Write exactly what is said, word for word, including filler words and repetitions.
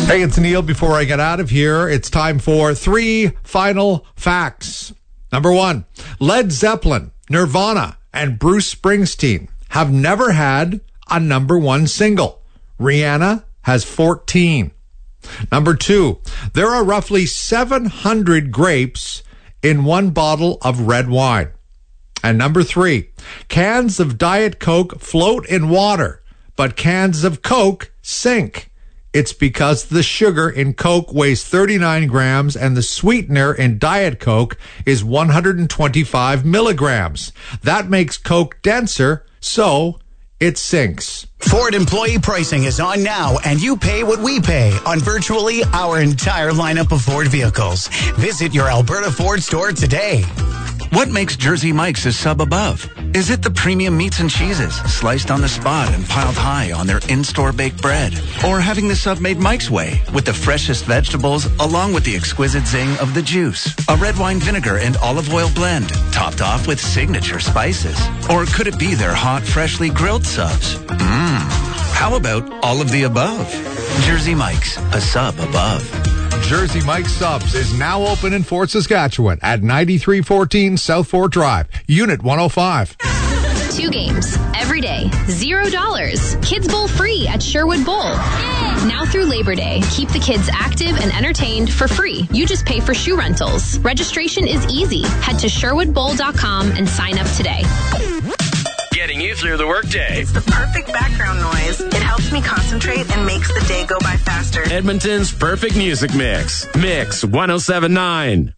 Hey, it's Neil. Before I get out of here, it's time for three final facts. Number one, Led Zeppelin, Nirvana, and Bruce Springsteen have never had a number one single. Rihanna has fourteen. Number two, there are roughly seven hundred grapes in one bottle of red wine. And number three, cans of Diet Coke float in water, but cans of Coke sink. It's because the sugar in Coke weighs thirty-nine grams and the sweetener in Diet Coke is one hundred twenty-five milligrams. That makes Coke denser, so it sinks. Ford employee pricing is on now, and you pay what we pay on virtually our entire lineup of Ford vehicles. Visit your Alberta Ford store today. What makes Jersey Mike's a sub above? Is it the premium meats and cheeses sliced on the spot and piled high on their in-store baked bread? Or having the sub made Mike's way with the freshest vegetables along with the exquisite zing of the juice? A red wine vinegar and olive oil blend topped off with signature spices? Or could it be their hot, freshly grilled subs? Mmm. How about all of the above? Jersey Mike's, a sub above. Jersey Mike's Subs is now open in Fort Saskatchewan at ninety-three fourteen South Fort Drive, Unit one oh five. Two games every day, zero dollars. Kids Bowl free at Sherwood Bowl. Now through Labor Day, keep the kids active and entertained for free. You just pay for shoe rentals. Registration is easy. Head to sherwood bowl dot com and sign up today. Getting you through the workday. It's the perfect background noise. It helps me concentrate and makes the day go by faster. Edmonton's perfect music mix. Mix one oh seven point nine.